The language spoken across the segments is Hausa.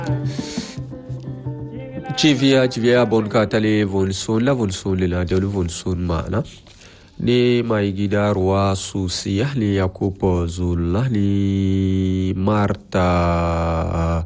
Chivia bon katale volson la de volson mana ni mai gida ruwa susiya ni yakupo zulla ni marta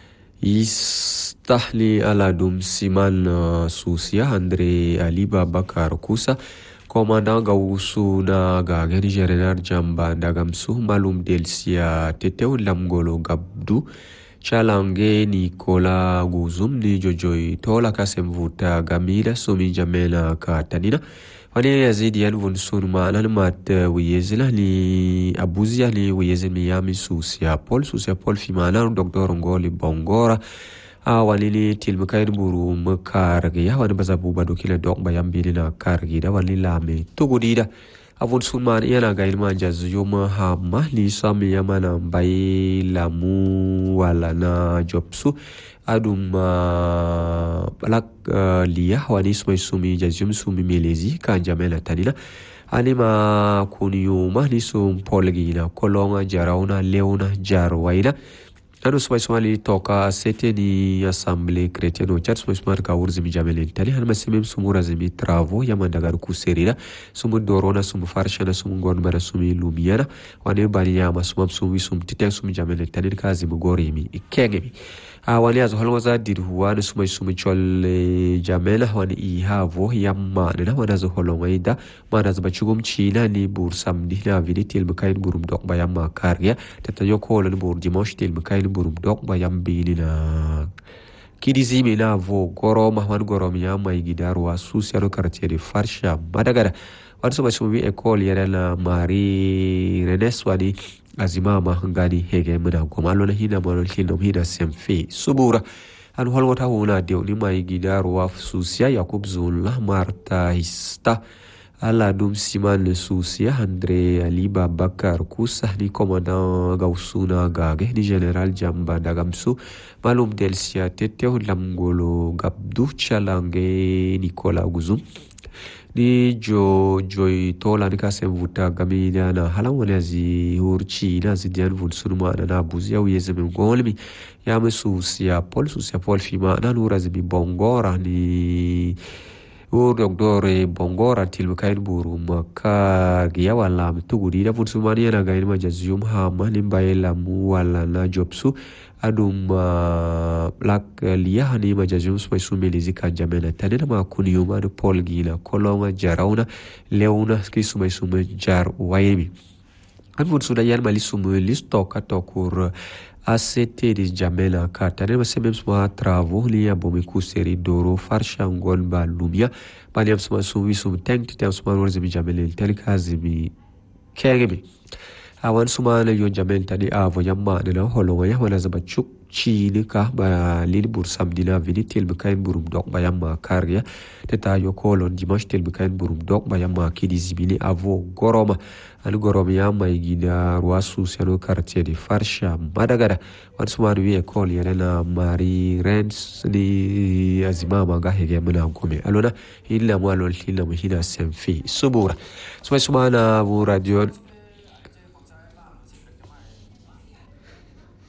istahli aladum siman susiya Andre Ali Babakar Kusa Komandan Gawusu na gagani General Jamba Dagamsu Malum Delsia Teteu Lamgolo Gabdu Chalange Nicola Guzum ni Jojoi Tola Kasemvuta Gamila Sumi Jamela Katanina Wani Yazidian Vunsun Manan Mat Wiyezila ni Abuzia ni Wiyezin Miami Susia Paul Fimana Dr. Ngoli Bongora Walili tilmukain buru mekargi ya wani bazabu badukila dok bayam bilina kargi da wali lame tugudida avun sunman yana ga ilma jazuma hamma li sami yamana bai lamu wala na jobsu adum balak liya wani sumi jazum sumi melezi kan jamela tanina anima kuniyo mahli sum polgina kolonga jarauna leuna jarwaina Anu Somali toka sete ni Assemblée chrétienne au Tchad Somali ka urzimi jamelen tali han masimem sumura zimi travo yamandagar kuserira sumu dorona sumu farshana sumu gonbara sumi lumiana wane bani yama sumi titen sumi jamelen tali kazi mugorimi ikegemi wani azo halwaza dirhuwa sumi chole jamela wani ihavo yamma na wani azo holongaida mana azo bachugum china ni bur samdi na vinitil bukain burum dok bayamma kargia tata yokolo ni bur dimanche til bukain burum dok bayam bilina kidizimi na vo goro mahwan goro miya mai gidarwa su sero quartier de farsha madagara wani sumi ekol yana mari renes wani azimama ngani hege muna gomalo na hina malol kino hina semfi subura an holwata huna de ni mai gidarwa susia yakub zulla marta hista ala dum siman susia Andre Ali Babakar Kusa ni commandant Gawsuna gage ni general Jamba Dagamsu malum delsia tete lamgolo gabdu chalange Nicola Guzum ni joy tola ni kasemvuta gamina na halawani azi hurchi na zidian vunsunuma na buzia uyezeme ngolmi ya mesusia Paul fima na nura zibi bongora ni Dr. Bongora tilmukain buru maka giya wala mtugudi da vunsunuma na gaini majaziyum hama ni mbaye lamu wala na jobsu adum lak liya ni majaziyum sumeli ka jamena tanena ma kuniyuma de Paul gina kolonga jarauna leuna sumai jar wayemi adun suda yan mali listo katokur ACT de jamela ka tanena semem suma travo liya bomi kuseri doro farshangol ba lumia baniam sum tank tem suma rozimi jamel telkazimi kegemi awan suma na yon jamel tani avo yamma na holonga ya wala zabachuk chini ka ba lilbur samdina vinitil bukain burum dok bayamma karya teta yo kolon dimanche tel bukain burum dok bayamma kidizibili avo goroma al gorom yamma igida ruasu seno quartier de farsha madagara wan suma wi ekol yana mari rents ni azimama ga hege muna gome alona illa mo alol illa mo hina semfi subura suma na vu radio